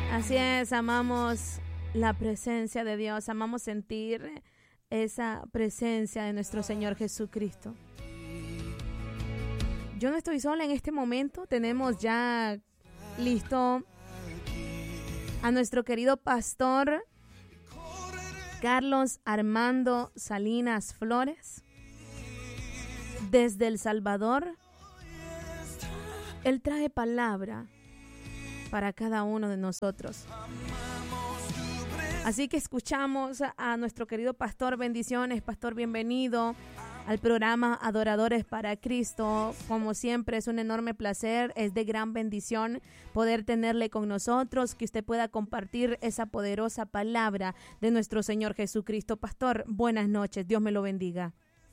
Así es, amamos la presencia de Dios, amamos sentir esa presencia de nuestro Señor Jesucristo. Yo no estoy sola en este momento, tenemos ya listo a nuestro querido pastor Carlos Armando Salinas Flores desde El Salvador. Él trae palabra para cada uno de nosotros. Así que escuchamos a nuestro querido pastor. Bendiciones, pastor, bienvenido al programa Adoradores para Cristo. Como siempre, es un enorme placer, es de gran bendición poder tenerle con nosotros, que usted pueda compartir esa poderosa palabra de nuestro Señor Jesucristo. Pastor, buenas noches, Dios me lo bendiga.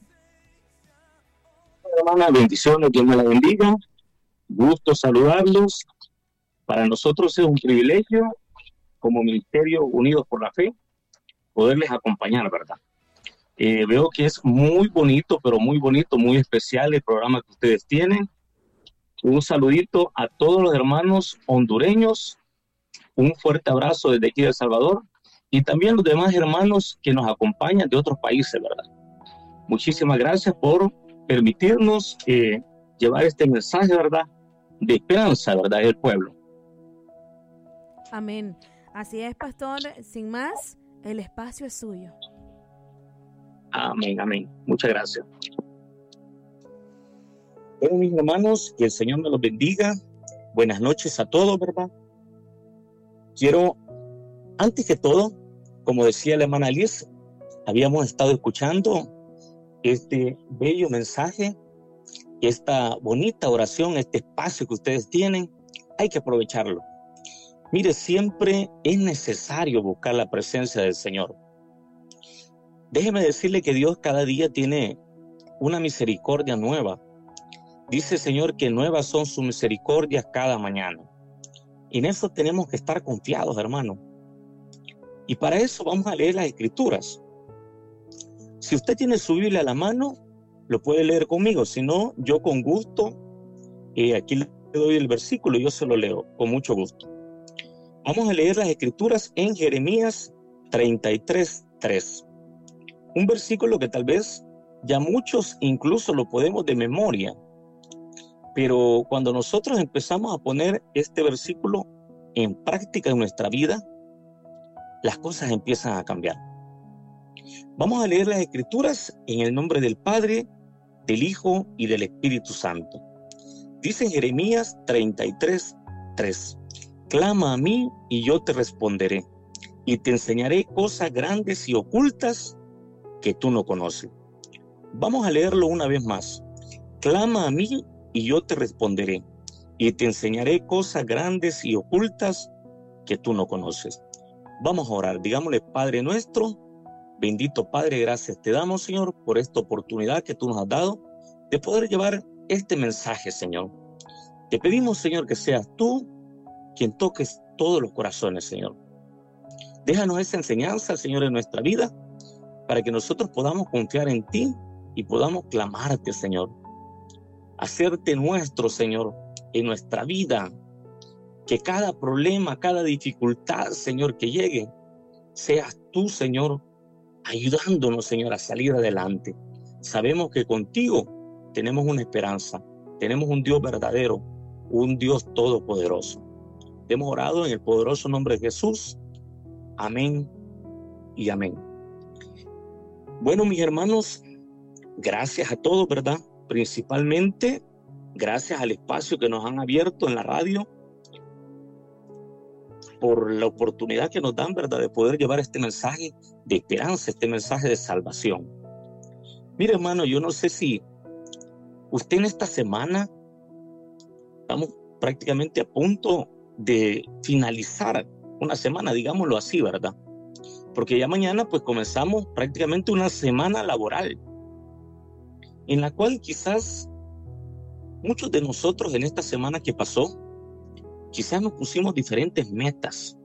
Hermana, bendiciones, Dios me la bendiga. Gusto saludarlos. Para nosotros es un privilegio, como Ministerio Unidos por la Fe, poderles acompañar, ¿verdad? Veo que es muy bonito, pero muy bonito, muy especial el programa que ustedes tienen. Un saludito a todos los hermanos hondureños, un fuerte abrazo desde aquí de El Salvador, y también los demás hermanos que nos acompañan de otros países, ¿verdad? Muchísimas gracias por permitirnos llevar este mensaje, ¿verdad? De esperanza, ¿verdad? Del pueblo. Amén. Así es, pastor. Sin más, el espacio es suyo. Amén, amén. Muchas gracias. Bueno, mis hermanos, que el Señor me los bendiga. Buenas noches a todos, ¿verdad? Quiero, antes que todo, como decía la hermana Liz, habíamos estado escuchando este bello mensaje, esta bonita oración, este espacio que ustedes tienen. Hay que aprovecharlo. Mire, siempre es necesario buscar la presencia del Señor. Déjeme decirle que Dios cada día tiene una misericordia nueva. Dice el Señor que nuevas son sus misericordias cada mañana. Y en eso tenemos que estar confiados, hermano. Y para eso vamos a leer las Escrituras. Si usted tiene su Biblia a la mano, lo puede leer conmigo. Si no, yo con gusto, aquí le doy el versículo y yo se lo leo con mucho gusto. Vamos a leer las Escrituras en Jeremías 33:3. Un versículo que tal vez ya muchos incluso lo podemos de memoria. Pero cuando nosotros empezamos a poner este versículo en práctica en nuestra vida, las cosas empiezan a cambiar. Vamos a leer las Escrituras en el nombre del Padre, del Hijo y del Espíritu Santo. Dice en Jeremías 33:3. Clama a mí y yo te responderé, y te enseñaré cosas grandes y ocultas que tú no conoces. Vamos a leerlo una vez más. Clama a mí y yo te responderé, y te enseñaré cosas grandes y ocultas que tú no conoces. Vamos a orar. Digámosle: Padre nuestro, bendito Padre, gracias te damos, Señor, por esta oportunidad que tú nos has dado de poder llevar este mensaje, Señor. Te pedimos, Señor, que seas tú quien toques todos los corazones, Señor. Déjanos esa enseñanza, Señor, en nuestra vida, para que nosotros podamos confiar en ti y podamos clamarte, Señor. Hacerte nuestro, Señor, en nuestra vida. Que cada problema, cada dificultad, Señor, que llegue, seas tú, Señor, ayudándonos, Señor, a salir adelante. Sabemos que contigo tenemos una esperanza, tenemos un Dios verdadero, un Dios todopoderoso. Hemos orado en el poderoso nombre de Jesús. Amén y amén. Bueno, mis hermanos, gracias a todos, ¿verdad? Principalmente, gracias al espacio que nos han abierto en la radio, por la oportunidad que nos dan, ¿verdad?, de poder llevar este mensaje de esperanza, este mensaje de salvación. Mire, hermano, yo no sé si usted en esta semana, estamos prácticamente a punto de finalizar una semana, digámoslo así, ¿verdad? Porque ya mañana pues comenzamos prácticamente una semana laboral, en la cual quizás muchos de nosotros en esta semana que pasó, quizás nos pusimos diferentes metas,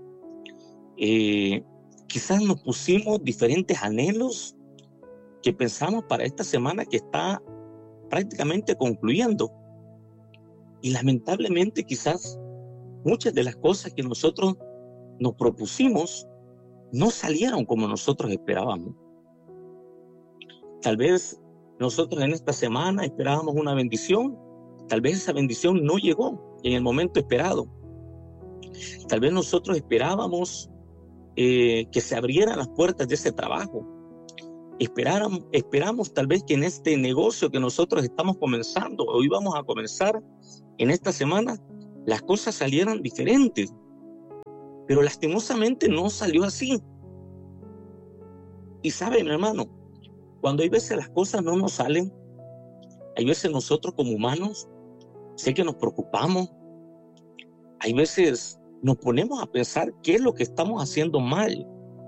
quizás nos pusimos diferentes anhelos que pensamos para esta semana que está prácticamente concluyendo. Y lamentablemente quizás muchas de las cosas que nosotros nos propusimos no salieron como nosotros esperábamos. Tal vez nosotros en esta semana esperábamos una bendición, tal vez esa bendición no llegó en el momento esperado. Tal vez nosotros esperábamos que se abrieran las puertas de ese trabajo. Esperamos tal vez que en este negocio que nosotros estamos comenzando o íbamos a comenzar en esta semana, las cosas salieran diferentes. Pero lastimosamente no salió así. Y sabe, mi hermano, cuando hay veces las cosas no nos salen, hay veces nosotros como humanos, sé que nos preocupamos, hay veces nos ponemos a pensar qué es lo que estamos haciendo mal.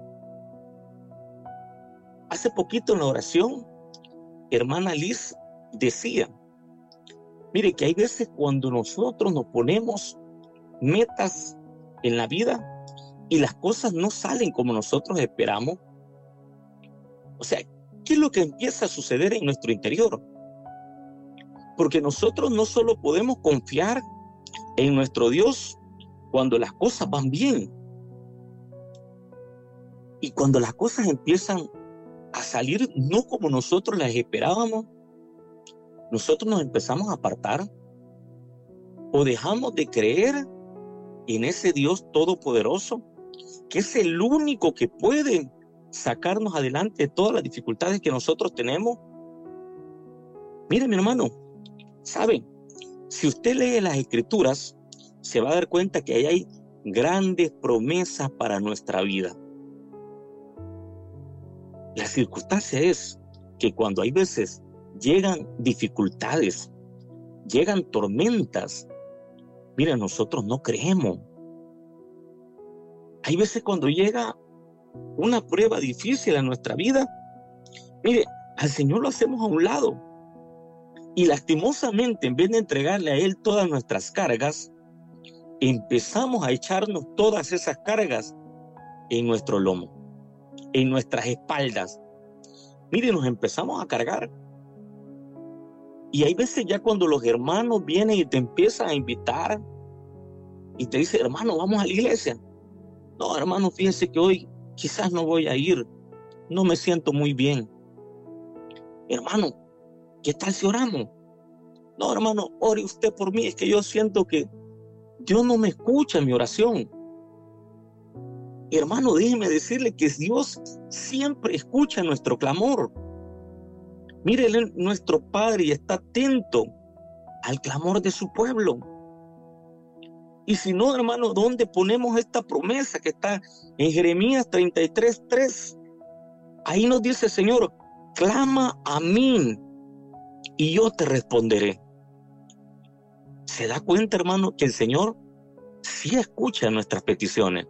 Hace poquito en la oración, hermana Liz decía, mire que hay veces cuando nosotros nos ponemos metas en la vida y las cosas no salen como nosotros esperamos. O sea, ¿qué es lo que empieza a suceder en nuestro interior? Porque nosotros no solo podemos confiar en nuestro Dios cuando las cosas van bien. Y cuando las cosas empiezan a salir no como nosotros las esperábamos, nosotros nos empezamos a apartar o dejamos de creer en ese Dios todopoderoso, que es el único que puede sacarnos adelante de todas las dificultades que nosotros tenemos. Mire, mi hermano, ¿saben? Si usted lee las Escrituras, se va a dar cuenta que ahí hay grandes promesas para nuestra vida. La circunstancia es que cuando hay veces llegan dificultades, llegan tormentas, mire, nosotros no creemos. Hay veces cuando llega una prueba difícil en nuestra vida, mire, al Señor lo hacemos a un lado. Y lastimosamente, en vez de entregarle a Él todas nuestras cargas, empezamos a echarnos todas esas cargas en nuestro lomo, en nuestras espaldas. Mire, nos empezamos a cargar. Y hay veces ya cuando los hermanos vienen y te empiezan a invitar y te dicen, hermano, vamos a la iglesia. No, hermano, fíjese que hoy quizás no voy a ir, no me siento muy bien. Hermano, ¿qué tal si oramos? No, hermano, ore usted por mí, es que yo siento que Dios no me escucha en mi oración. Hermano, déjeme decirle que Dios siempre escucha nuestro clamor. Mire, nuestro Padre está atento al clamor de su pueblo. Y si no, hermano, ¿dónde ponemos esta promesa que está en Jeremías 33:3? Ahí nos dice el Señor, clama a mí y yo te responderé. ¿Se da cuenta, hermano, que el Señor sí escucha nuestras peticiones?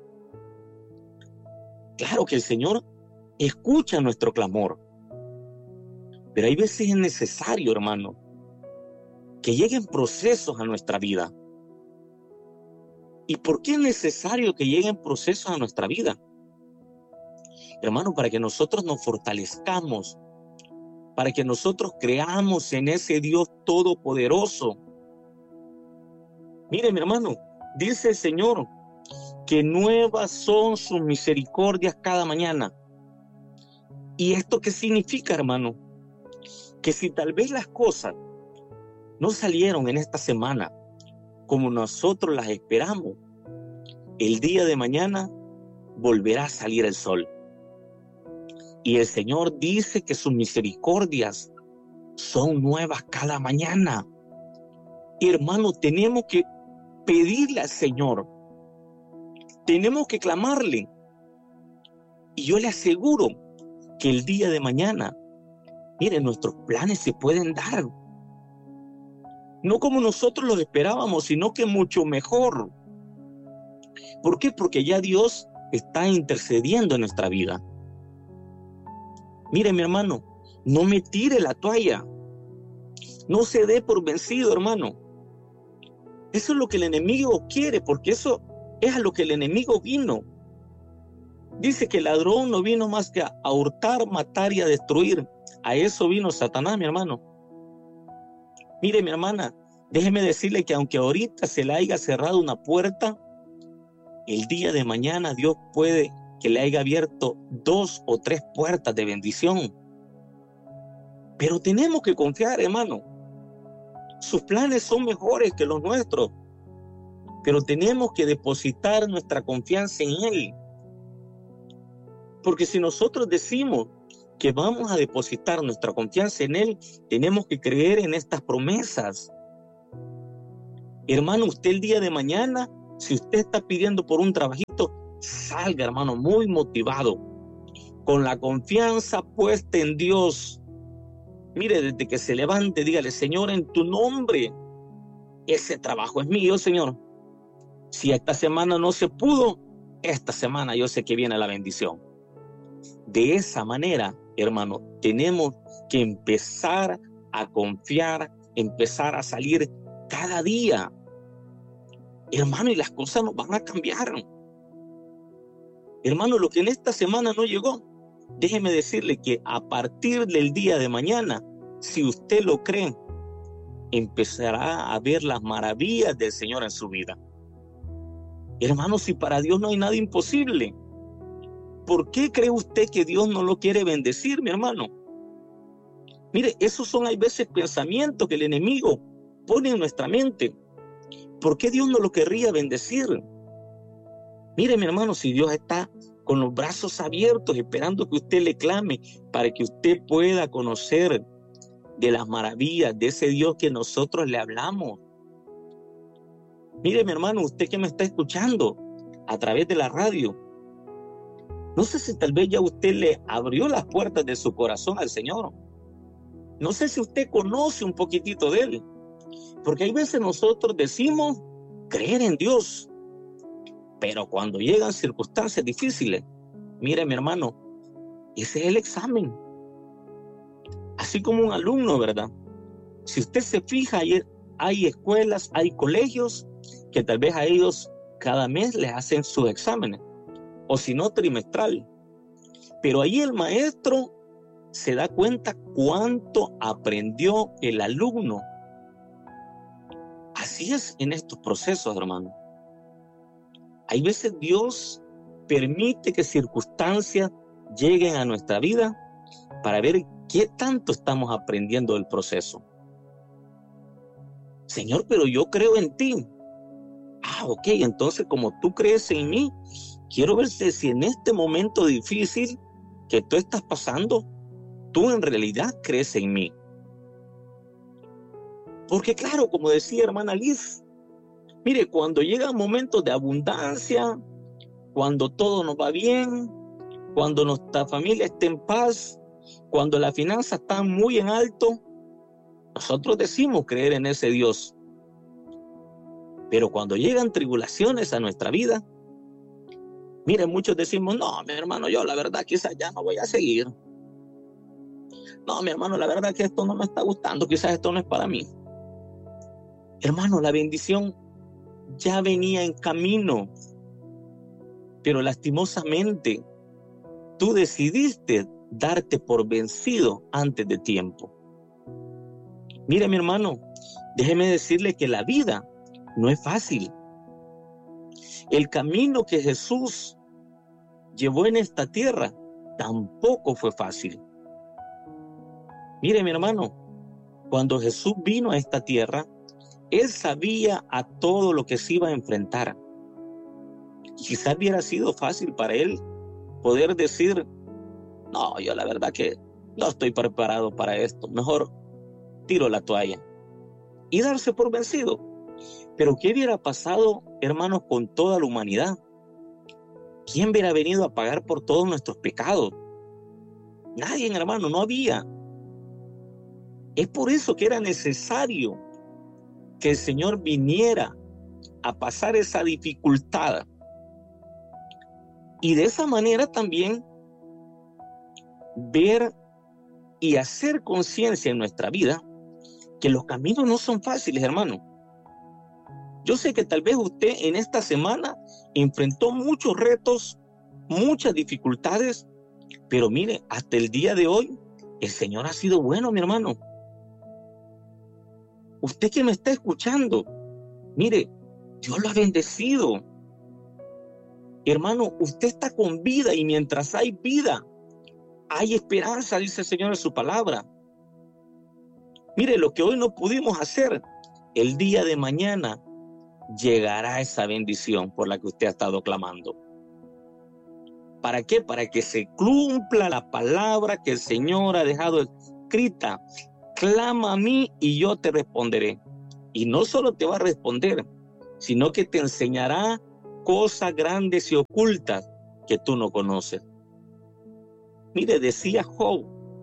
Claro que el Señor escucha nuestro clamor. Pero hay veces es necesario, hermano, que lleguen procesos a nuestra vida. ¿Y por qué es necesario que lleguen procesos a nuestra vida? Hermano, para que nosotros nos fortalezcamos, para que nosotros creamos en ese Dios todopoderoso. Mire, mi hermano, dice el Señor que nuevas son sus misericordias cada mañana. ¿Y esto qué significa, hermano? Que si tal vez las cosas no salieron en esta semana como nosotros las esperamos, el día de mañana volverá a salir el sol. Y el Señor dice que sus misericordias son nuevas cada mañana. Y hermano, tenemos que pedirle al Señor, tenemos que clamarle. Y yo le aseguro que el día de mañana, miren, nuestros planes se pueden dar. No como nosotros los esperábamos, sino que mucho mejor. ¿Por qué? Porque ya Dios está intercediendo en nuestra vida. Mire, mi hermano, no me tire la toalla. No se dé por vencido, hermano. Eso es lo que el enemigo quiere, porque eso es a lo que el enemigo vino. Dice que el ladrón no vino más que a hurtar, matar y a destruir. A eso vino Satanás, mi hermano. Mire, mi hermana, Déjeme decirle que aunque ahorita se le haya cerrado una puerta, el día de mañana Dios puede que le haya abierto 2 o 3 puertas de bendición. Pero tenemos que confiar, hermano. Sus planes son mejores que los nuestros, pero tenemos que depositar nuestra confianza en Él. Porque si nosotros decimos que vamos a depositar nuestra confianza en Él, tenemos que creer en estas promesas. Hermano, usted el día de mañana, si usted está pidiendo por un trabajito, salga, hermano, muy motivado, con la confianza puesta en Dios. Mire, desde que se levante, dígale: Señor, en tu nombre, ese trabajo es mío, Señor. Si esta semana no se pudo, esta semana yo sé que viene la bendición. De esa manera, hermano, tenemos que empezar a confiar, empezar a salir cada día. Hermano, y las cosas nos van a cambiar. Hermano, lo que en esta semana no llegó, déjeme decirle que a partir del día de mañana, si usted lo cree, empezará a ver las maravillas del Señor en su vida. Hermano, si para Dios no hay nada imposible, ¿por qué cree usted que Dios no lo quiere bendecir, mi hermano? Mire, esos son hay veces pensamientos que el enemigo pone en nuestra mente. ¿Por qué Dios no lo querría bendecir? Mire, mi hermano, si Dios está con los brazos abiertos esperando que usted le clame para que usted pueda conocer de las maravillas de ese Dios que nosotros le hablamos. Mire, mi hermano, usted que me está escuchando a través de la radio, no sé si tal vez ya usted le abrió las puertas de su corazón al Señor. No sé si usted conoce un poquitito de Él. Porque hay veces nosotros decimos creer en Dios, pero cuando llegan circunstancias difíciles, mire, mi hermano, ese es el examen. Así como un alumno, ¿verdad? Si usted se fija, hay escuelas, hay colegios que tal vez a ellos cada mes les hacen sus exámenes, o si no, trimestral. Pero ahí el maestro se da cuenta cuánto aprendió el alumno. Así es en estos procesos, hermano. Hay veces Dios permite que circunstancias lleguen a nuestra vida para ver qué tanto estamos aprendiendo del proceso. Señor, pero yo creo en ti. Ok, entonces como tú crees en mí, quiero ver si en este momento difícil que tú estás pasando, tú en realidad crees en mí. Porque claro, como decía hermana Liz, mire, cuando llegan momentos de abundancia, cuando todo nos va bien, cuando nuestra familia está en paz, cuando las finanzas están muy en alto, nosotros decimos creer en ese Dios. Pero cuando llegan tribulaciones a nuestra vida, mire, muchos decimos: no, mi hermano, yo la verdad quizás ya no voy a seguir. No, mi hermano, la verdad que esto no me está gustando, quizás esto no es para mí. Hermano, la bendición ya venía en camino, pero lastimosamente tú decidiste darte por vencido antes de tiempo. Mire, mi hermano, déjeme decirle que la vida no es fácil. El camino que Jesús llevó en esta tierra tampoco fue fácil. Mire, mi hermano, cuando Jesús vino a esta tierra, Él sabía a todo lo que se iba a enfrentar. Quizás hubiera sido fácil para Él poder decir: no, yo la verdad que no estoy preparado para esto, mejor tiro la toalla, y darse por vencido. Pero ¿qué hubiera pasado, hermanos, con toda la humanidad? ¿Quién hubiera venido a pagar por todos nuestros pecados? Nadie, hermano, no había. Es por eso que era necesario que el Señor viniera a pasar esa dificultad. Y de esa manera también ver y hacer conciencia en nuestra vida que los caminos no son fáciles, hermano. Yo sé que tal vez usted en esta semana enfrentó muchos retos, muchas dificultades, pero mire, hasta el día de hoy, el Señor ha sido bueno, mi hermano. usted que me está escuchando, mire, Dios lo ha bendecido. Hermano, usted está con vida y mientras hay vida, hay esperanza, dice el Señor en su palabra. Mire, lo que hoy no pudimos hacer, el día de mañana llegará esa bendición por la que usted ha estado clamando. ¿Para qué? Para que se cumpla la palabra que el Señor ha dejado escrita. Clama a mí y yo te responderé. Y no solo te va a responder, sino que te enseñará cosas grandes y ocultas que tú no conoces. Mire, decía Job,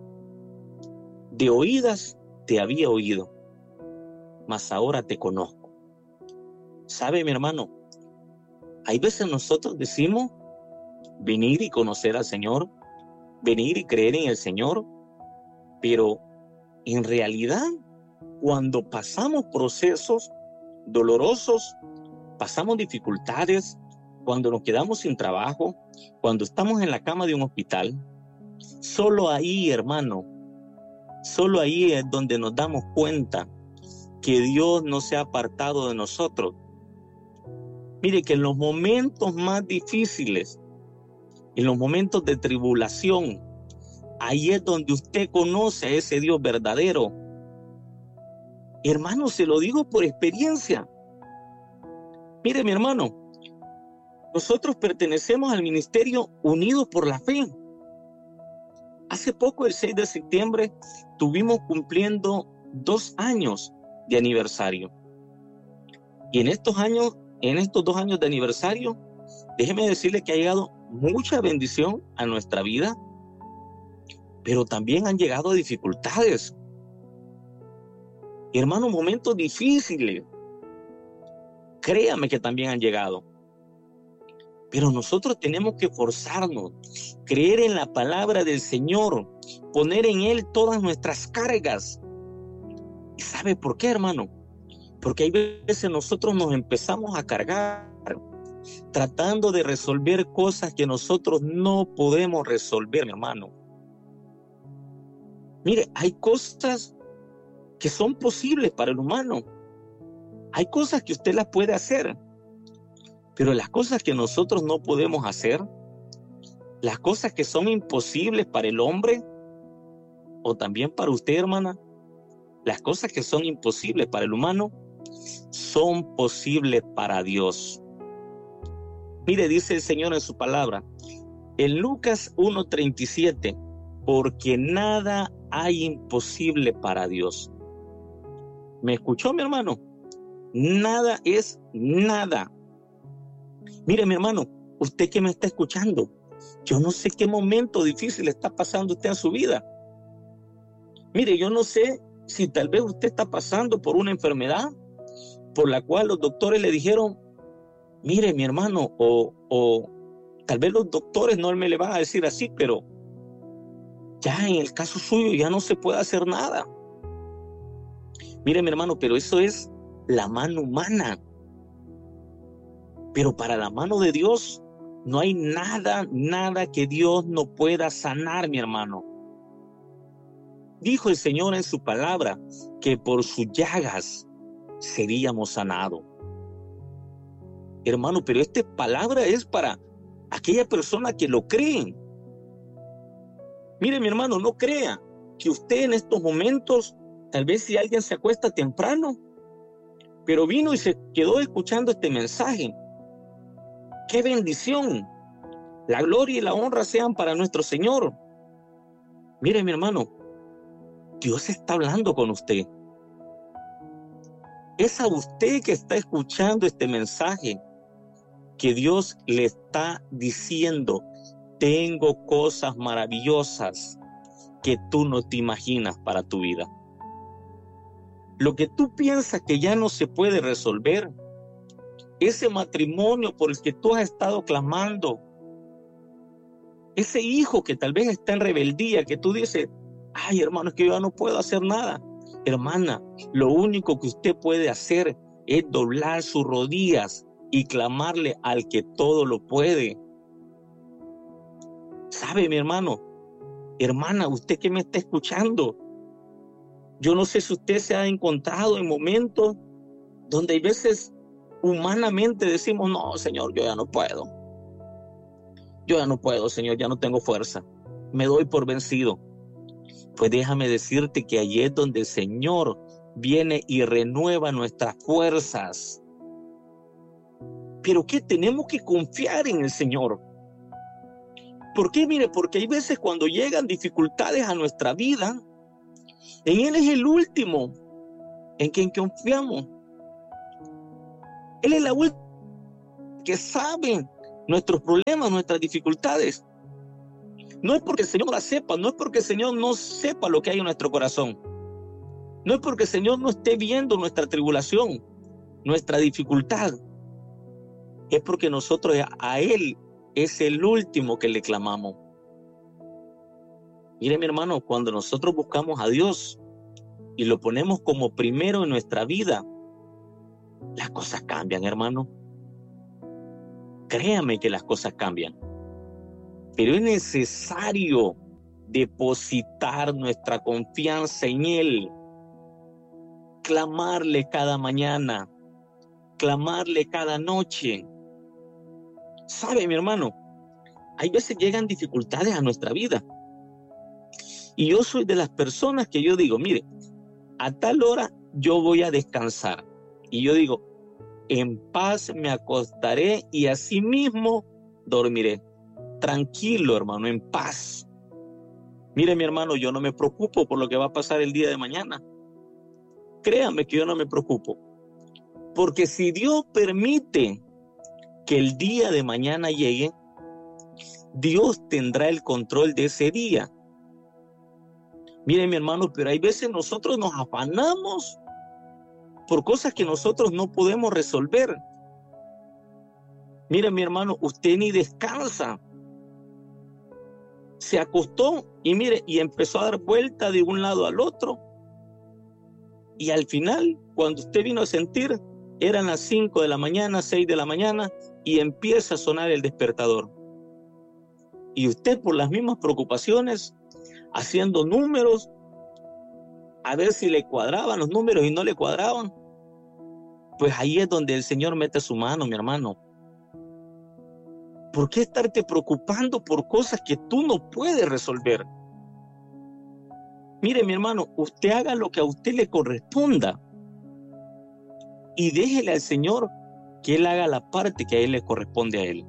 de oídas te había oído, mas ahora te conozco. ¿Sabe, mi hermano? Hay veces nosotros decimos venir y conocer al Señor, venir y creer en el Señor, pero en realidad, cuando pasamos procesos dolorosos, pasamos dificultades, cuando nos quedamos sin trabajo, cuando estamos en la cama de un hospital, solo ahí, hermano, solo ahí es donde nos damos cuenta que Dios no se ha apartado de nosotros. Mire que en los momentos más difíciles, en los momentos de tribulación, ahí es donde usted conoce a ese Dios verdadero. Hermano, se lo digo por experiencia. Mire, mi hermano, nosotros pertenecemos al Ministerio Unidos por la Fe. Hace poco, el 6 de septiembre, estuvimos cumpliendo 2 años de aniversario. Y en estos 2 años de aniversario, déjeme decirle que ha llegado mucha bendición a nuestra vida, pero también han llegado dificultades. Hermano, momentos difíciles, créame que también han llegado. Pero nosotros tenemos que esforzarnos, creer en la palabra del Señor, poner en Él todas nuestras cargas. ¿Y sabe por qué, hermano? Porque hay veces nosotros nos empezamos a cargar, tratando de resolver cosas que nosotros no podemos resolver, mi hermano. Mire, hay cosas que son posibles para el humano. Hay cosas que usted las puede hacer. Pero las cosas que nosotros no podemos hacer, las cosas que son imposibles para el hombre, o también para usted, hermana, las cosas que son imposibles para el humano, son posibles para Dios. Mire, dice el Señor en su palabra, en Lucas 1:37, porque nada hay imposible para Dios. ¿Me escuchó, mi hermano? Nada es nada. Mire, mi hermano, usted que me está escuchando, yo no sé qué momento difícil está pasando usted en su vida. Mire, yo no sé si tal vez usted está pasando por una enfermedad por la cual los doctores le dijeron, mire, mi hermano, o tal vez los doctores no me le van a decir así, pero ya en el caso suyo ya no se puede hacer nada. Mire, mi hermano, pero eso es la mano humana. Pero para la mano de Dios no hay nada que Dios no pueda sanar, mi hermano. Dijo el Señor en su palabra que por sus llagas seríamos sanados. Hermano, pero esta palabra es para aquella persona que lo cree. Mire, mi hermano, no crea que usted en estos momentos, tal vez si alguien se acuesta temprano, pero vino y se quedó escuchando este mensaje. ¡Qué bendición! La gloria y la honra sean para nuestro Señor. Mire, mi hermano, Dios está hablando con usted. Es a usted que está escuchando este mensaje que Dios le está diciendo, tengo cosas maravillosas que tú no te imaginas para tu vida. Lo que tú piensas que ya no se puede resolver, ese matrimonio por el que tú has estado clamando, ese hijo que tal vez está en rebeldía, que tú dices, ay, hermano, es que yo ya no puedo hacer nada. Hermana, lo único que usted puede hacer es doblar sus rodillas y clamarle al que todo lo puede. ¿Sabe, mi hermano? Hermana, usted que me está escuchando, Yo no sé si usted se ha encontrado en momentos donde hay veces humanamente decimos, no, Señor, yo ya no puedo. Yo ya no puedo, Señor, ya no tengo fuerza. Me doy por vencido. Pues déjame decirte que allí es donde el Señor viene y renueva nuestras fuerzas. Pero que tenemos que confiar en el Señor. ¿Por qué? Mire, porque hay veces cuando llegan dificultades a nuestra vida, en Él es el último en quien confiamos. Él es la última que sabe nuestros problemas, nuestras dificultades. No es porque el Señor no la sepa, no es porque el Señor no sepa lo que hay en nuestro corazón. No es porque el Señor no esté viendo nuestra tribulación, nuestra dificultad. Es porque nosotros a Él es el último que le clamamos. Mire, mi hermano, cuando nosotros buscamos a Dios y lo ponemos como primero en nuestra vida, las cosas cambian, hermano. Créame que las cosas cambian. Pero es necesario depositar nuestra confianza en Él. Clamarle cada mañana. Clamarle cada noche. ¿Sabe, mi hermano? Hay veces llegan dificultades a nuestra vida. Y yo soy de las personas que yo digo, mire, a tal hora yo voy a descansar. Y yo digo, en paz me acostaré y así mismo dormiré. Tranquilo, hermano, en paz. Mire, mi hermano, yo no me preocupo por lo que va a pasar el día de mañana. Créame que yo no me preocupo. Porque si Dios permite que el día de mañana llegue, Dios tendrá el control de ese día. Mire, mi hermano, pero hay veces nosotros nos afanamos por cosas que nosotros no podemos resolver. Mire, mi hermano, usted ni descansa. Se acostó y mire, y empezó a dar vuelta de un lado al otro. Y al final, cuando usted vino a sentir, eran las 5 de la mañana, 6 de la mañana, y empieza a sonar el despertador. Y usted, por las mismas preocupaciones, haciendo números, a ver si le cuadraban los números y no le cuadraban, pues ahí es donde el Señor mete su mano, mi hermano. ¿Por qué estarte preocupando por cosas que tú no puedes resolver? Mire, mi hermano, usted haga lo que a usted le corresponda y déjele al Señor que Él haga la parte que a Él le corresponde a Él.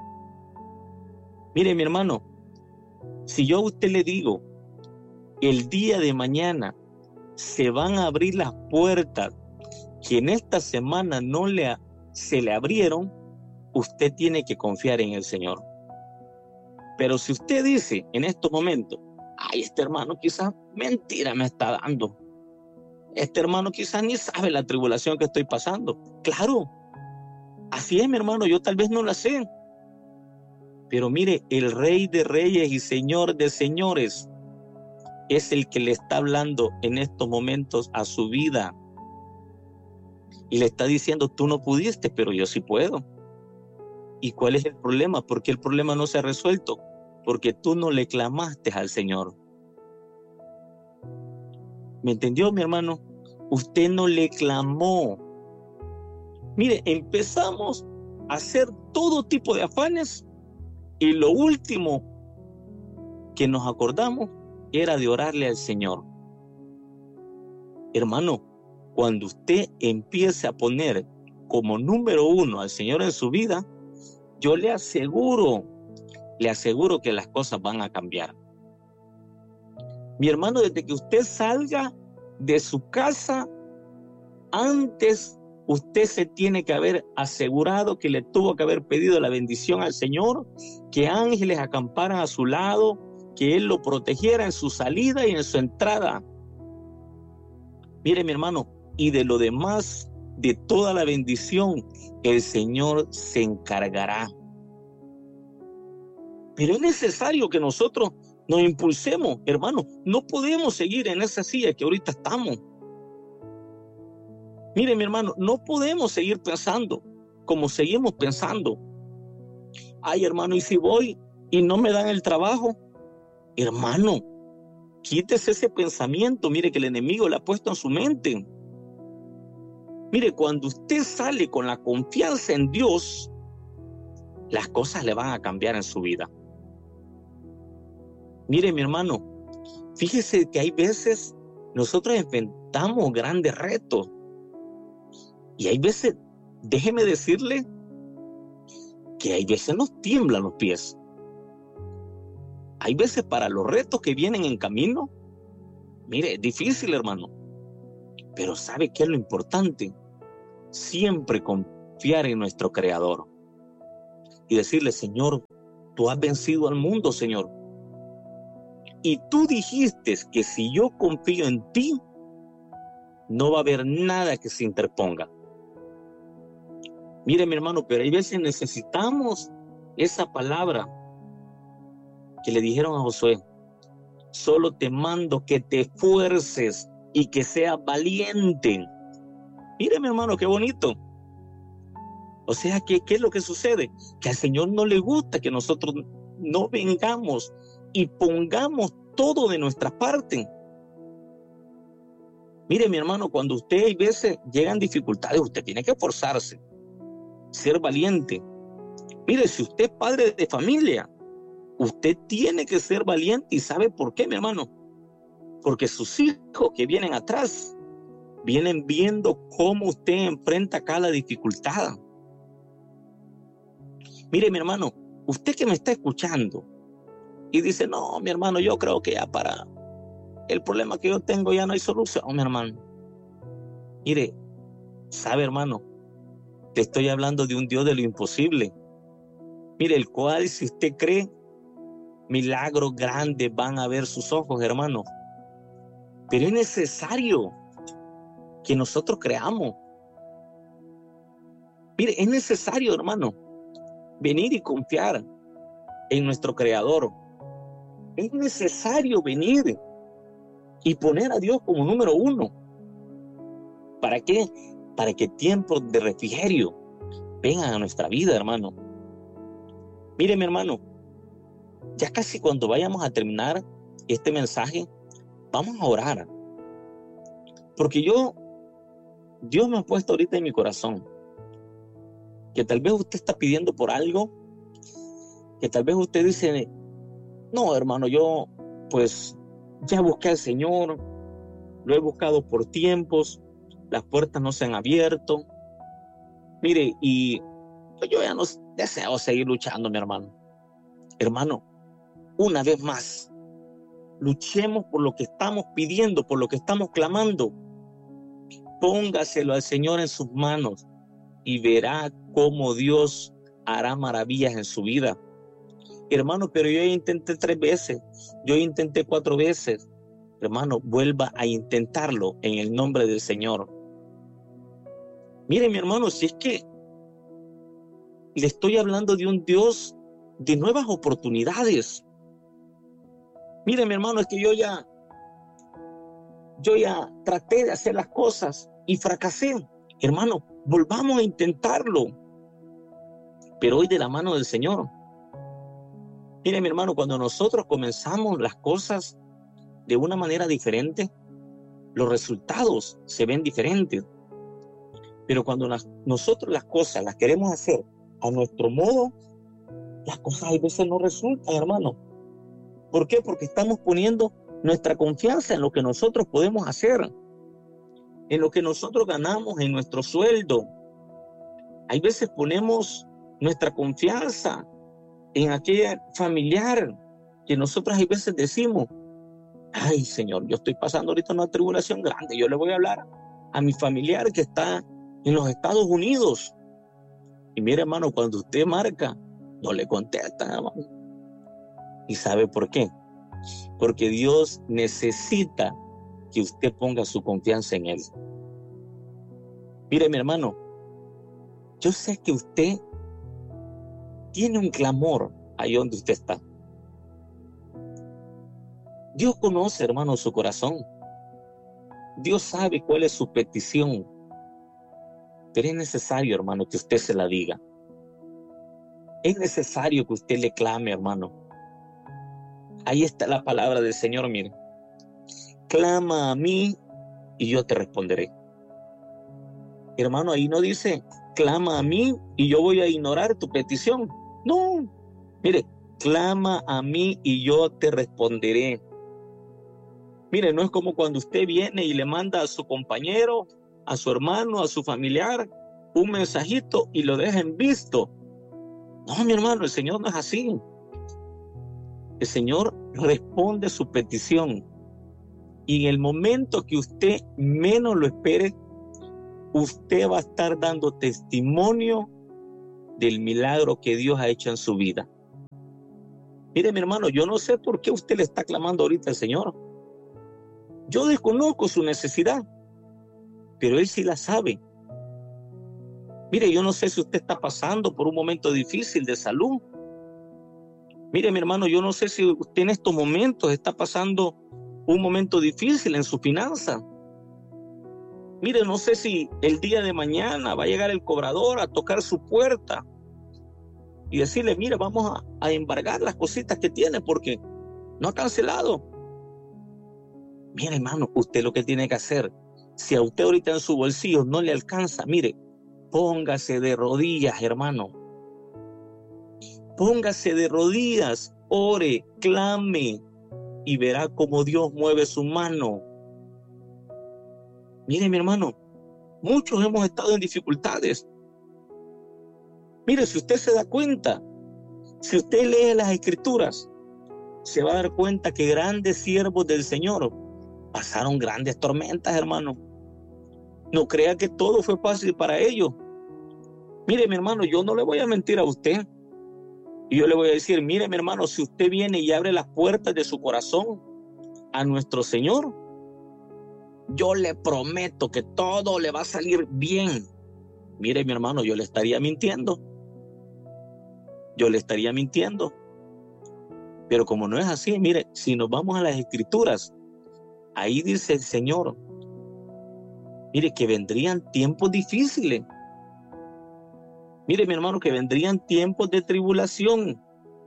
Mire, mi hermano, si yo a usted le digo, el día de mañana se van a abrir las puertas que en esta semana se le abrieron, usted tiene que confiar en el Señor. Pero si usted dice en estos momentos, ay, este hermano quizás mentira me está dando. Este hermano quizás ni sabe la tribulación que estoy pasando. Claro, así es, mi hermano, yo tal vez no la sé. Pero mire, el Rey de Reyes y Señor de Señores es el que le está hablando en estos momentos a su vida. Y le está diciendo, tú no pudiste, pero yo sí puedo. ¿Y cuál es el problema? ¿Por qué el problema no se ha resuelto? Porque tú no le clamaste al Señor. ¿Me entendió, mi hermano? Usted no le clamó. Mire, empezamos a hacer todo tipo de afanes y lo último que nos acordamos era de orarle al Señor. Hermano, cuando usted empiece a poner como número 1 al Señor en su vida, yo le aseguro que las cosas van a cambiar. Mi hermano, desde que usted salga de su casa, antes usted se tiene que haber asegurado que le tuvo que haber pedido la bendición al Señor, que ángeles acamparan a su lado, que Él lo protegiera en su salida y en su entrada. Mire, mi hermano, y de lo demás, de toda la bendición, el Señor se encargará. Pero es necesario que nosotros nos impulsemos, hermano. No podemos seguir en esa silla que ahorita estamos. Mire, mi hermano, no podemos seguir pensando como seguimos pensando. Ay, hermano, ¿y si voy y no me dan el trabajo? Hermano, quítese ese pensamiento, mire, que el enemigo le ha puesto en su mente. Mire, cuando usted sale con la confianza en Dios, las cosas le van a cambiar en su vida. Mire, mi hermano, fíjese que hay veces nosotros enfrentamos grandes retos. Y hay veces, déjeme decirle, que hay veces nos tiemblan los pies. Hay veces para los retos que vienen en camino, mire, es difícil, hermano. Pero ¿sabe qué es lo importante? Siempre confiar en nuestro Creador. Y decirle, Señor, tú has vencido al mundo, Señor. Y tú dijiste que si yo confío en ti, no va a haber nada que se interponga. Mire, mi hermano, pero hay veces necesitamos esa palabra que le dijeron a Josué. Solo te mando que te esfuerces y que seas valiente. Mire, mi hermano, qué bonito. O sea, ¿qué es lo que sucede? Que al Señor no le gusta que nosotros no vengamos y pongamos todo de nuestra parte. Mire, mi hermano, cuando usted hay veces llegan dificultades, usted tiene que esforzarse, ser valiente. Mire, si usted es padre de familia, usted tiene que ser valiente. ¿Y sabe por qué, mi hermano? Porque sus hijos que vienen atrás vienen viendo cómo usted enfrenta cada dificultad. Mire, mi hermano, usted que me está escuchando y dice, no, mi hermano, yo creo que ya para el problema que yo tengo ya no hay solución, mi hermano. Mire, sabe, hermano, te estoy hablando de un Dios de lo imposible. Mire, el cual, si usted cree, milagros grandes van a ver sus ojos, hermano. Pero es necesario que nosotros creamos. Mire, es necesario, hermano, venir y confiar en nuestro Creador. Es necesario venir y poner a Dios como número uno. ¿Para qué? Para que tiempos de refrigerio vengan a nuestra vida, hermano. Mire, mi hermano, ya casi cuando vayamos a terminar este mensaje, vamos a orar. Porque Dios me ha puesto ahorita en mi corazón que tal vez usted está pidiendo por algo, que tal vez usted dice, no, hermano, yo pues ya busqué al Señor, lo he buscado por tiempos, las puertas no se han abierto. Mire, y pues yo ya no deseo seguir luchando, mi hermano. Hermano, una vez más, luchemos por lo que estamos pidiendo, por lo que estamos clamando. Póngaselo al Señor en sus manos y verá cómo Dios hará maravillas en su vida. Hermano, pero yo intenté 3 veces, yo intenté 4 veces. Hermano, vuelva a intentarlo en el nombre del Señor. Mire, mi hermano, si es que le estoy hablando de un Dios de nuevas oportunidades. Mire, mi hermano, es que yo ya traté de hacer las cosas y fracasé. Hermano, volvamos a intentarlo, pero hoy de la mano del Señor. Mire, mi hermano, cuando nosotros comenzamos las cosas de una manera diferente, los resultados se ven diferentes. Pero cuando nosotros las cosas las queremos hacer a nuestro modo, las cosas a veces no resultan, hermano. ¿Por qué? Porque estamos poniendo nuestra confianza en lo que nosotros podemos hacer, en lo que nosotros ganamos, en nuestro sueldo. Hay veces ponemos nuestra confianza en aquel familiar que nosotros hay veces decimos, ay, Señor, yo estoy pasando ahorita una tribulación grande, yo le voy a hablar a mi familiar que está en los Estados Unidos. Y mire, hermano, cuando usted marca, no le contestan, hermano. ¿Y sabe por qué? Porque Dios necesita que usted ponga su confianza en Él. Mire, mi hermano, yo sé que usted tiene un clamor ahí donde usted está. Dios conoce, hermano, su corazón. Dios sabe cuál es su petición. Pero es necesario, hermano, que usted se la diga. Es necesario que usted le clame, hermano. Ahí está la palabra del Señor, mire. clama a mí y yo te responderé. Hermano, ahí no dice, clama a mí y yo voy a ignorar tu petición. No, mire, clama a mí y yo te responderé. Mire, no es como cuando usted viene y le manda a su compañero, a su hermano, a su familiar, un mensajito y lo deja en visto. No, mi hermano, el Señor no es así. El Señor responde su petición. Y en el momento que usted menos lo espere, usted va a estar dando testimonio del milagro que Dios ha hecho en su vida. Mire, mi hermano, yo no sé por qué usted le está clamando ahorita al Señor. Yo desconozco su necesidad, pero Él sí la sabe. Mire, yo no sé si usted está pasando por un momento difícil de salud. Mire, mi hermano, yo no sé si usted en estos momentos está pasando un momento difícil en su finanza. Mire, no sé si el día de mañana va a llegar el cobrador a tocar su puerta y decirle, mire, vamos a embargar las cositas que tiene porque no ha cancelado. Mire, hermano, usted lo que tiene que hacer, si a usted ahorita en su bolsillo no le alcanza, mire, póngase de rodillas, hermano. Póngase de rodillas, ore, clame y verá cómo Dios mueve su mano. Mire, mi hermano, muchos hemos estado en dificultades. Mire, si usted se da cuenta, si usted lee las Escrituras, se va a dar cuenta que grandes siervos del Señor pasaron grandes tormentas, hermano. No crea que todo fue fácil para ellos. Mire, mi hermano, yo no le voy a mentir a usted. Y yo le voy a decir, mire, mi hermano, si usted viene y abre las puertas de su corazón a nuestro Señor, yo le prometo que todo le va a salir bien. Mire, mi hermano, yo le estaría mintiendo. Yo le estaría mintiendo. Pero como no es así, mire, si nos vamos a las Escrituras, ahí dice el Señor, mire, que vendrían tiempos difíciles. Mire, mi hermano, que vendrían tiempos de tribulación.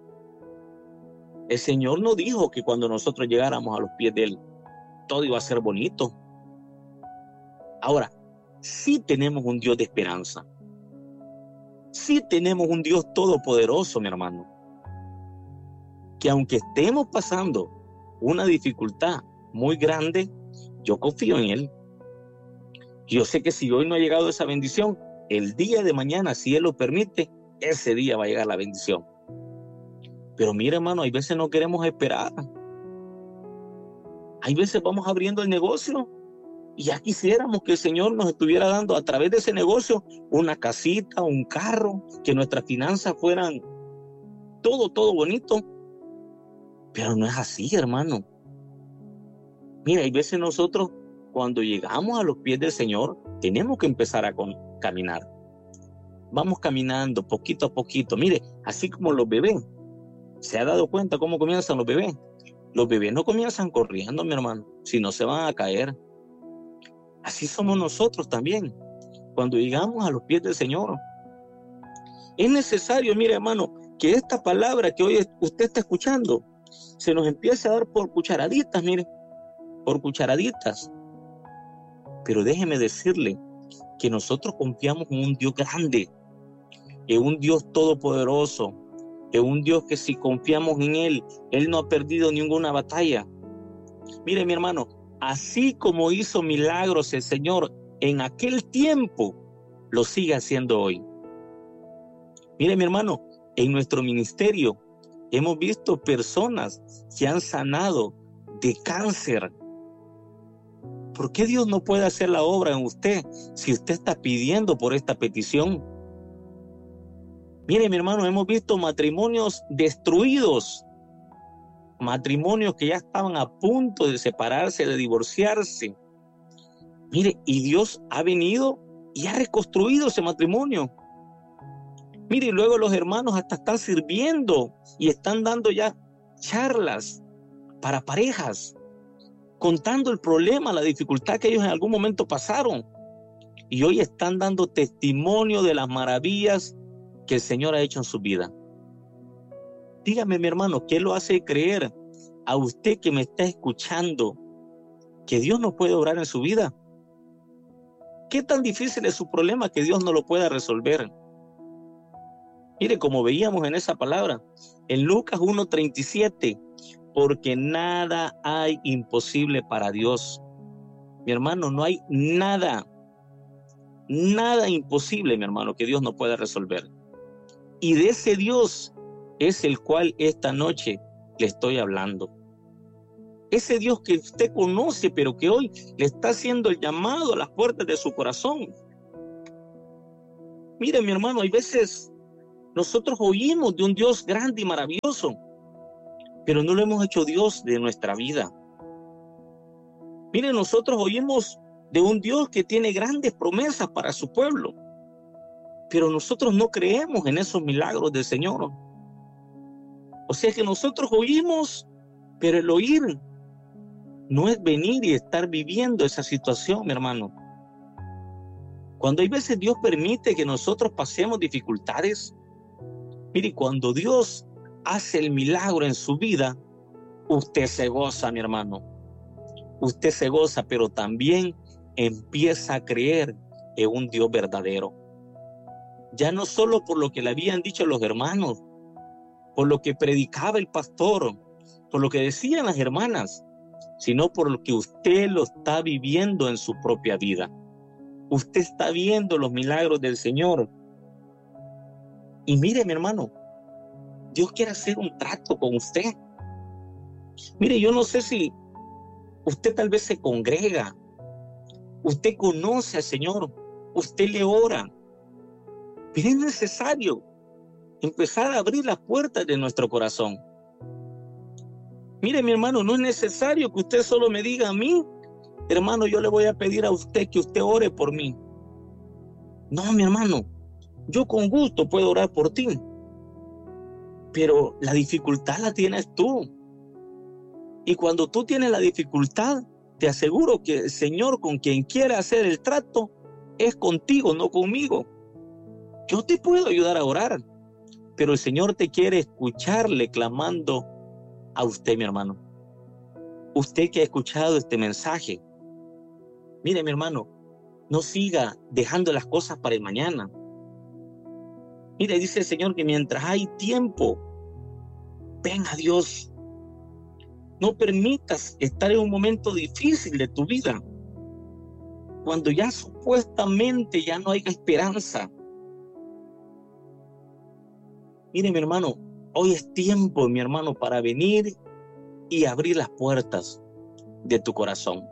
El Señor no dijo que cuando nosotros llegáramos a los pies de Él, todo iba a ser bonito. Ahora, sí tenemos un Dios de esperanza. Sí tenemos un Dios todopoderoso, mi hermano. Que aunque estemos pasando una dificultad muy grande, yo confío en Él. Yo sé que si hoy no ha llegado esa bendición, el día de mañana, si Él lo permite, ese día va a llegar la bendición. Pero mira, hermano, hay veces no queremos esperar. Hay veces vamos abriendo el negocio y ya quisiéramos que el Señor nos estuviera dando a través de ese negocio una casita, un carro, que nuestras finanzas fueran todo bonito. Pero no es así, hermano. Mira, hay veces nosotros, cuando llegamos a los pies del Señor, tenemos que empezar a caminar. Vamos caminando poquito a poquito. Mire, así como los bebés. ¿Se ha dado cuenta cómo comienzan los bebés? Los bebés no comienzan corriendo, mi hermano, si no se van a caer. Así somos nosotros también, cuando llegamos a los pies del Señor. Es necesario, mire, hermano, que esta palabra que hoy usted está escuchando se nos empiece a dar por cucharaditas, mire, por cucharaditas. Pero déjeme decirle que nosotros confiamos en un Dios grande, en un Dios todopoderoso, en un Dios que si confiamos en Él, Él no ha perdido ninguna batalla. Mire, mi hermano, así como hizo milagros el Señor en aquel tiempo, lo sigue haciendo hoy. Mire, mi hermano, en nuestro ministerio hemos visto personas que han sanado de cáncer. ¿Por qué Dios no puede hacer la obra en usted si usted está pidiendo por esta petición? Mire, mi hermano, hemos visto matrimonios destruidos, matrimonios que ya estaban a punto de separarse, de divorciarse. Mire, y Dios ha venido y ha reconstruido ese matrimonio. Mire, y luego los hermanos hasta están sirviendo y están dando ya charlas para parejas, contando el problema, la dificultad que ellos en algún momento pasaron. Y hoy están dando testimonio de las maravillas que el Señor ha hecho en su vida. Dígame, mi hermano, ¿qué lo hace creer a usted que me está escuchando que Dios no puede obrar en su vida? ¿Qué tan difícil es su problema que Dios no lo pueda resolver? Mire, como veíamos en esa palabra, en Lucas 1:37, porque nada hay imposible para Dios. Mi hermano, no hay nada imposible, mi hermano, que Dios no pueda resolver. Y de ese Dios es el cual esta noche le estoy hablando. Ese Dios que usted conoce, pero que hoy le está haciendo el llamado a las puertas de su corazón. Mire, mi hermano, hay veces nosotros oímos de un Dios grande y maravilloso, pero no lo hemos hecho Dios de nuestra vida. Mire, nosotros oímos de un Dios que tiene grandes promesas para su pueblo, pero nosotros no creemos en esos milagros del Señor. O sea que nosotros oímos, pero el oír no es venir y estar viviendo esa situación, mi hermano. Cuando hay veces Dios permite que nosotros pasemos dificultades, mire, cuando Dios hace el milagro en su vida, usted se goza, mi hermano. Usted se goza, pero también empieza a creer en un Dios verdadero. Ya no solo por lo que le habían dicho los hermanos, por lo que predicaba el pastor, por lo que decían las hermanas, sino por lo que usted lo está viviendo en su propia vida. Usted está viendo los milagros del Señor. Y mire, mi hermano, Dios quiere hacer un trato con usted. Mire, yo no sé si usted tal vez se congrega, usted conoce al Señor, usted le ora, pero es necesario empezar a abrir las puertas de nuestro corazón. Mire, mi hermano, no es necesario que usted solo me diga a mí, hermano, yo le voy a pedir a usted que usted ore por mí. No, mi hermano, yo con gusto puedo orar por ti, pero la dificultad la tienes tú. Y cuando tú tienes la dificultad, te aseguro que el Señor con quien quiere hacer el trato es contigo, no conmigo. Yo te puedo ayudar a orar, pero el Señor te quiere escucharle clamando a usted, mi hermano. Usted que ha escuchado este mensaje, mire, mi hermano, no siga dejando las cosas para el mañana. Mire, dice el Señor que mientras hay tiempo, ven a Dios. No permitas estar en un momento difícil de tu vida, cuando ya supuestamente ya no hay esperanza. Mire, mi hermano, hoy es tiempo, mi hermano, para venir y abrir las puertas de tu corazón.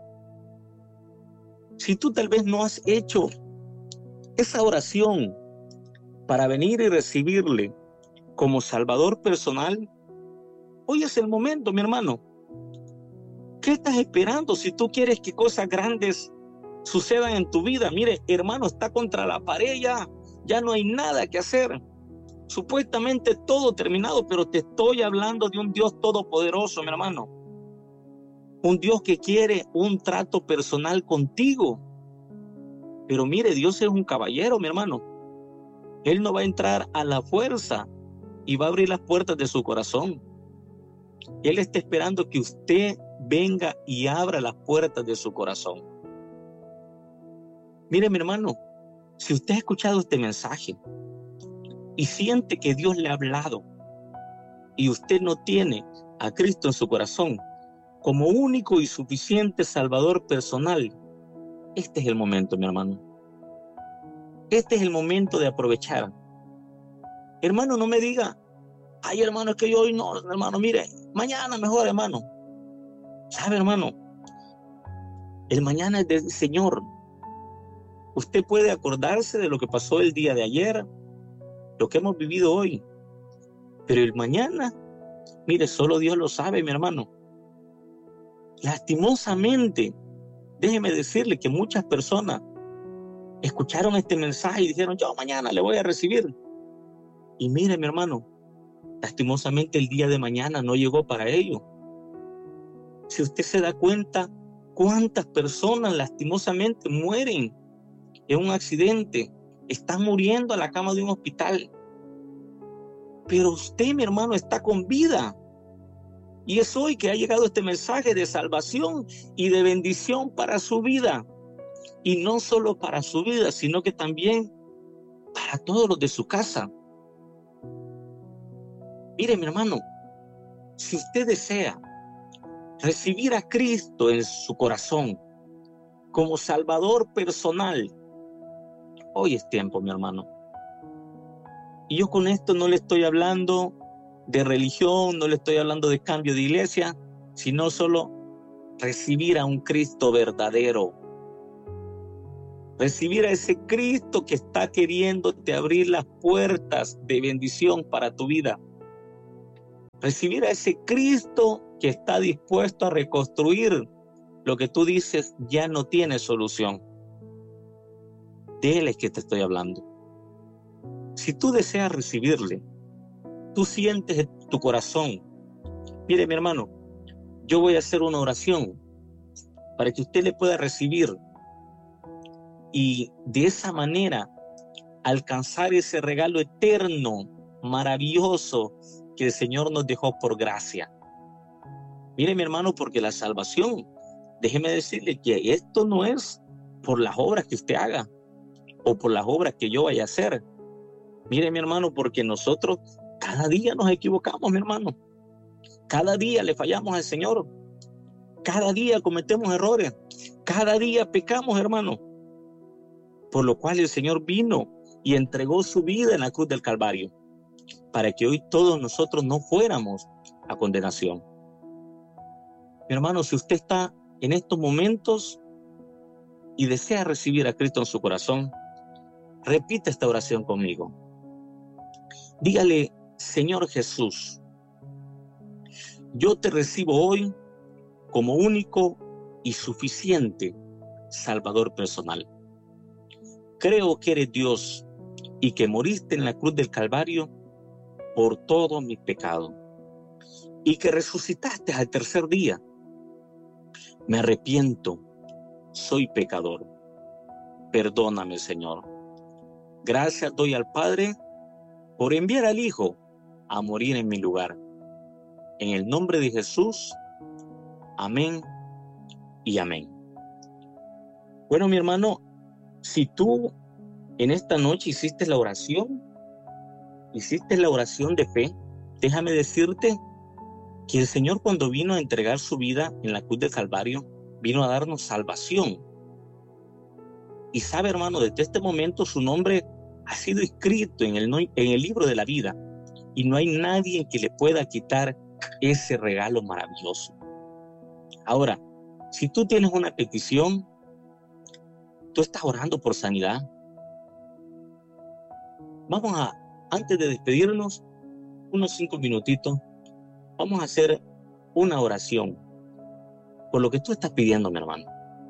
Si tú tal vez no has hecho esa oración para venir y recibirle como Salvador personal, hoy es el momento, mi hermano. ¿Qué estás esperando si tú quieres que cosas grandes sucedan en tu vida? Mire, hermano, está contra la pared ya no hay nada que hacer. Supuestamente todo terminado, pero te estoy hablando de un Dios todopoderoso, mi hermano. Un Dios que quiere un trato personal contigo. Pero mire, Dios es un caballero, mi hermano. Él no va a entrar a la fuerza y va a abrir las puertas de su corazón. Él está esperando que usted venga y abra las puertas de su corazón. Mire, mi hermano, si usted ha escuchado este mensaje y siente que Dios le ha hablado y usted no tiene a Cristo en su corazón como único y suficiente Salvador personal, este es el momento, mi hermano. Este es el momento de aprovechar. Hermano, no me diga, ay, hermano, es que yo hoy no, hermano, mire, mañana mejor, hermano. ¿Sabe, hermano? El mañana es del Señor. Usted puede acordarse de lo que pasó el día de ayer, lo que hemos vivido hoy. Pero el mañana, mire, solo Dios lo sabe, mi hermano. Lastimosamente, déjeme decirle que muchas personas escucharon este mensaje y dijeron, yo mañana le voy a recibir. Y mire, mi hermano, lastimosamente el día de mañana no llegó para ello. Si usted se da cuenta, cuántas personas lastimosamente mueren en un accidente, están muriendo a la cama de un hospital. Pero usted, mi hermano, está con vida. Y es hoy que ha llegado este mensaje de salvación y de bendición para su vida. Y no solo para su vida, sino que también para todos los de su casa. Mire, mi hermano, si usted desea recibir a Cristo en su corazón como Salvador personal, hoy es tiempo, mi hermano. Y yo con esto no le estoy hablando de religión, no le estoy hablando de cambio de iglesia, sino solo recibir a un Cristo verdadero. Recibir a ese Cristo que está queriéndote abrir las puertas de bendición para tu vida. Recibir a ese Cristo que está dispuesto a reconstruir lo que tú dices ya no tiene solución. De Él es que te estoy hablando. Si tú deseas recibirle, tú sientes en tu corazón. Mire, mi hermano, yo voy a hacer una oración para que usted le pueda recibir y de esa manera alcanzar ese regalo eterno, maravilloso que el Señor nos dejó por gracia. Mire, mi hermano, porque la salvación, déjeme decirle que esto no es por las obras que usted haga o por las obras que yo vaya a hacer. Mire, mi hermano, porque nosotros cada día nos equivocamos, mi hermano. Cada día le fallamos al Señor. Cada día cometemos errores. Cada día pecamos, hermano. Por lo cual el Señor vino y entregó su vida en la cruz del Calvario, para que hoy todos nosotros no fuéramos a condenación. Mi hermano, si usted está en estos momentos y desea recibir a Cristo en su corazón, repita esta oración conmigo. Dígale: Señor Jesús, yo te recibo hoy como único y suficiente Salvador personal. Creo que eres Dios y que moriste en la cruz del Calvario por todos mis pecados y que resucitaste al tercer día. Me arrepiento, soy pecador. Perdóname, Señor. Gracias doy al Padre por enviar al Hijo a morir en mi lugar. En el nombre de Jesús, amén y amén. Bueno, mi hermano, si tú en esta noche hiciste la oración de fe, déjame decirte que el Señor, cuando vino a entregar su vida en la cruz del Calvario, vino a darnos salvación. Y sabe, hermano, desde este momento su nombre ha sido escrito en el libro de la vida, y no hay nadie que le pueda quitar ese regalo maravilloso. Ahora, si tú tienes una petición, tú estás orando por sanidad, antes de despedirnos, unos 5 minutitos, vamos a hacer una oración por lo que tú estás pidiendo, mi hermano.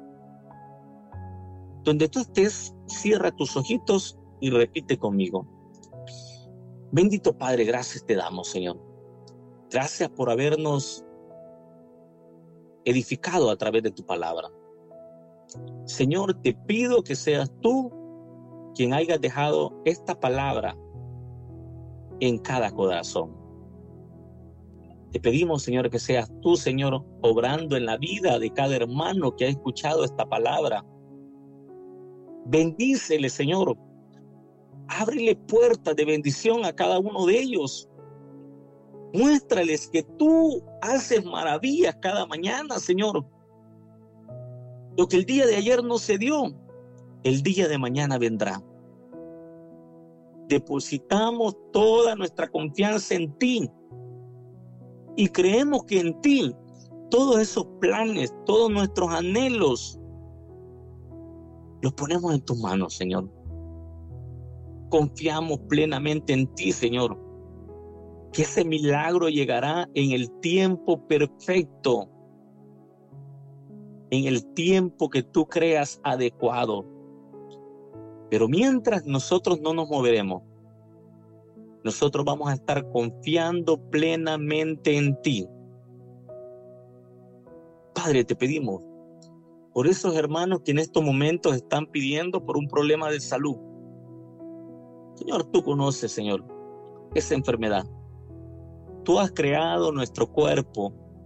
Donde tú estés, cierra tus ojitos y repite conmigo. Bendito Padre, gracias te damos, Señor. Gracias por habernos edificado a través de tu palabra. Señor, te pido que seas tú quien hayas dejado esta palabra en cada corazón. Te pedimos, Señor, que seas tú, Señor, obrando en la vida de cada hermano que ha escuchado esta palabra. Bendícele, Señor. Ábrele puertas de bendición a cada uno de ellos. Muéstrales que tú haces maravillas cada mañana, Señor. Lo que el día de ayer no se dio, el día de mañana vendrá. Depositamos toda nuestra confianza en ti y creemos que en ti todos esos planes, todos nuestros anhelos, los ponemos en tus manos, Señor. Confiamos plenamente en ti, Señor, que ese milagro llegará en el tiempo perfecto, en el tiempo que tú creas adecuado. Pero mientras nosotros no nos moveremos, nosotros vamos a estar confiando plenamente en ti. Padre, te pedimos por esos hermanos que en estos momentos están pidiendo por un problema de salud. Señor, tú conoces, Señor, esa enfermedad. Tú has creado nuestro cuerpo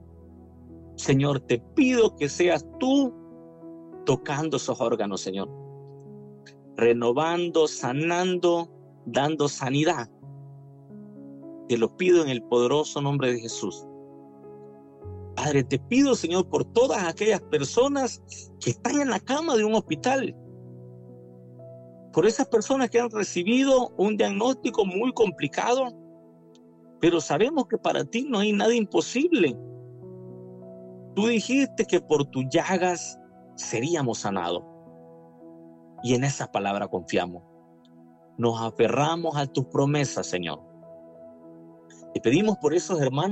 Señor, te pido que seas tú tocando esos órganos, Señor, renovando, sanando, dando sanidad. Te lo pido en el poderoso nombre de Jesús. Padre, te pido, Señor, por todas aquellas personas que están en la cama de un hospital, por esas personas que han recibido un diagnóstico muy complicado, pero sabemos que para ti no hay nada imposible. Tú dijiste que por tus llagas seríamos sanados. Y en esa palabra confiamos. Nos aferramos a tus promesas, Señor. Te pedimos por esos hermanos